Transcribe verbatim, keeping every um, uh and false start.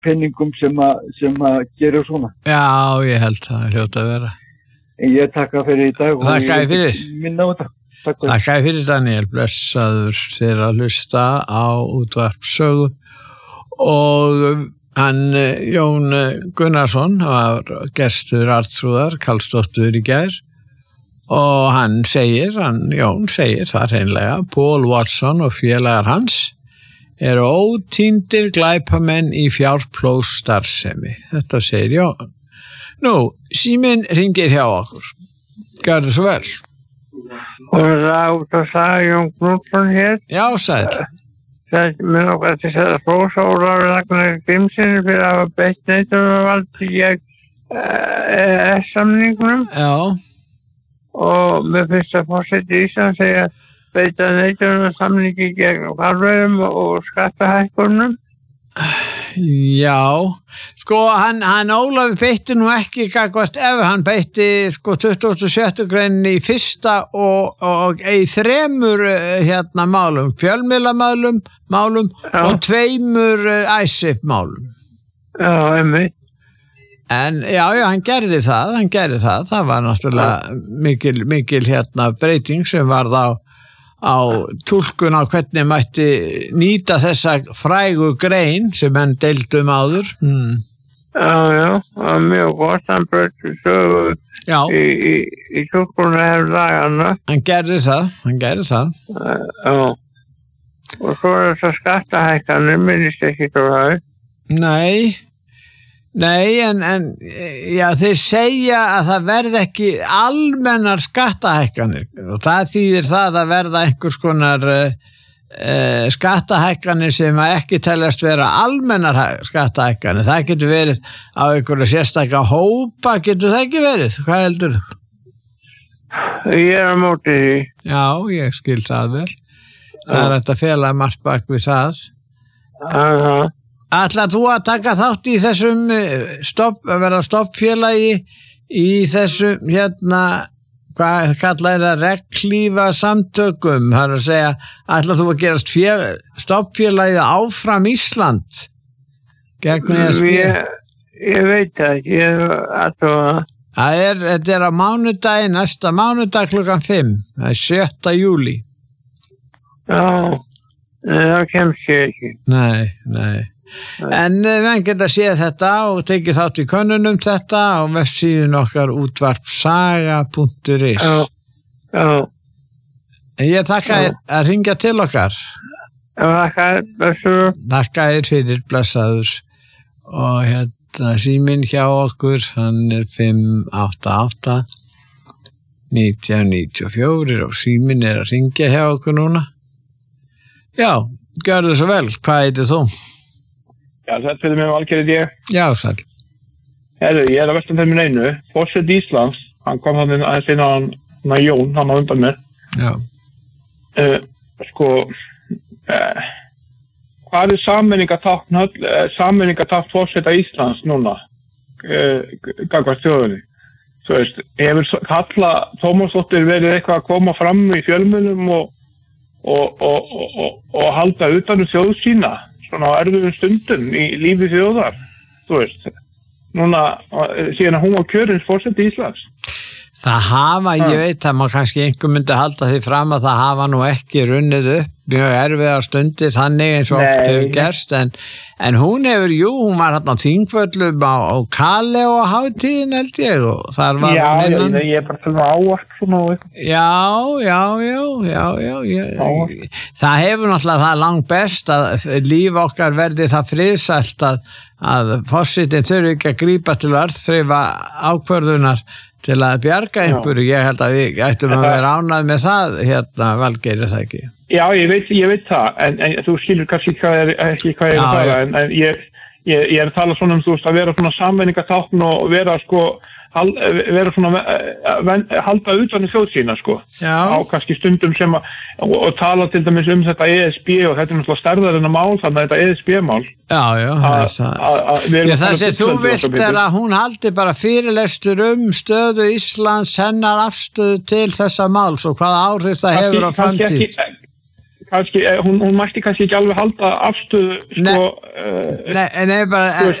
penningum sem að, sem að gera svona. Já, ég held það hljóta að vera. En ég takka fyrir í dag. Þakka þér fyrir. Minna á þetta. Þakka þér fyrir, Daniel. Blessaður þér að hlusta á útvarpssögu. Og hann, Jón Gunnarsson, var gestur Arnþrúðar Karlsdóttur í gær. Og hann segir, hann, Jón segir það hreinlega, Paul Watson og félagar hans eru ótíndir glæpamenn í fjárplógsstarfsemi. Þetta segir Jón. Nú, síminn hringir hjá okkur. Gjörðu svo vel. Og það út að sagði Jón Knútsson hér. Já, sæl. Það er nokkað til að frósa Ólafur Ragnar Grímssyni fyrir að hafa beitt neitunarvaldi gegn E E S-samningnum. Já. Og með fyrst að forseti Íslands segja beita neitunarsamningi gegn hvalveiðum og skattahækkunum. Já, sko hann, hann Ólafur beitti nú ekki gagnvart ef hann beitti sko tuttugasta og sjöttu grein í fyrsta og, og í þremur hérna málum, fjölmiðlamálum málum Já. og tveimur I C F málum. Já, einmitt. En já, já, hann gerði það, hann gerði það, það var náttúrulega mikil, mikil hérna breyting sem varð á, á túlkun á hvernig mætti nýta þessa frægu grein sem hann deildum áður. Hmm. Já, já, það var mjög gott, hann breytti sögu í, í, í túlkun hefur lagana. Hann gerði það, hann gerði það. Já, og svo er þess að skattahækkanir, minnist ekki þú það. Nei, Nei, en, en já, þeir segja að það verði ekki almennar skattahækkanir og það þýðir það að verða einhvers konar uh, skattahækkanir sem ekki teljast vera almennar skattahækkanir. Það getur verið á einhverju sérstaka hópa, getur það ekki verið? Hvað heldur þú? Ég er á móti því. Já, ég skil það vel. Það er hægt að fela margt bak við það. Aha. Ætlar þú að taka þátt í þessum stopp, að vera stoppfélagi í þessum, hérna, hvað kallar það, regnhlífa samtökum, það er að segja, ætlar þú að gerast fél, stoppfélagið áfram Ísland? Gegn E S B? Ég, ég veit það ekki, ég ætla að... Það er, þetta er á mánudagi, næsta mánudag klukkan fimm, það er sjötta júlí. Já, það kemst ég ekki. Nei, nei. En við geta séð þetta og tekið þátt í könnunum þetta á vefsíðun okkar útvarpsaga punktur is. Já, já. Ég þakka þér að ringja til okkar. Já, þakka þér, blessaður. Þakka þér fyrir, blessaður. Og hérna síminn hjá okkur, hann er fimm átta átta nítján níutíu og fjögur og síminn er að ringja hjá okkur núna. Já, gjörðu svo vel, hvað heitir þú? Já, þetta fyrir mig Valgerið ég. Já, sæl. Herru, ég er að vestan fyrir minn einu. Forseti Íslands, hann kom þannig aðeins inn á hann, hann að Jón, hann á undan mér. Já. Uh, sko, uh, hvað er sammenningatátt, uh, sammenningatátt forseta Íslands núna? Uh, Gagvart þjóðinni. Svo veist, hefur Halla Tómasdóttir verið eitthvað að koma fram í fjölmiðlum og, og, og, og, og, og halda utan um þjóð sína? Svona á erfiðum stundum í lífi þjóðar, þú veist, núna síðan að hún var kjörinn forseti Íslands. Það hafa, ég veit að maður kannski einhver myndi halda því fram að það hafa nú ekki runnið upp mjög erfiðar stundir þannig eins og oft hefur gerst, en, en hún hefur, jú, hún var hérna á Þingvöllum á, á Kale og hátíðin held ég og þar var já, hún innan. Já, ég er bara til að ávart svona og eitthvað. Já, já, já, já, já, já. Það hefur náttúrulega það langt best að líf okkar verði það friðsælt að, að forsetinn þurfi ekki að grípa til að örþrifa ákvörðunar til að bjarga einhverju. Ég held að við ættum að vera ánægð með það, hérna, Valgeir, er það ekki? Já, ég veit, ég veit það, en, en þú skilur kannski hvað er, ekki hvað ég er að tala, en, en ég, ég, ég er að tala svona um, þú veist, að vera svona sammenningatáttn og vera, sko, hal, vera svona, halda utan í þjóð sína, sko, Já. á kannski stundum sem að, og, og tala til dæmis um þetta E S B og þetta er náttúrulega stærðar en að mál, þannig að þetta E S B-mál. Já, já, það það sem þú vilt er að hún haldi bara fyrirlestur um stöðu Íslands, hennar afstöðu til þessa máls og hvaða áhrif það hefur á framtíð. kannski, hún, hún mætti kannski ekki alveg halda afstöðu sko, Nei, uh, nei, nei bara, þú veist,